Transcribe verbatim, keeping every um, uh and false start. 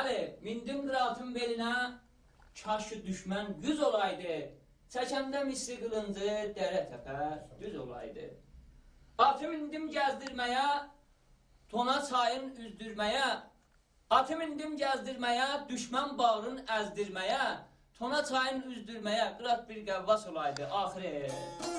Bəli, mindim qıratın belinə, kaşı düşmən yüz olaydı. Çəkəndə misri qılıncı, dərə təpə düz olaydı. Atı mindim gəzdirməyə, tona çayın üzdürməyə. Atı mindim gəzdirməyə, düşmən bağrın əzdirməyə. Tona çayın üzdürməyə, qırat bir qəvvas olaydı, axire.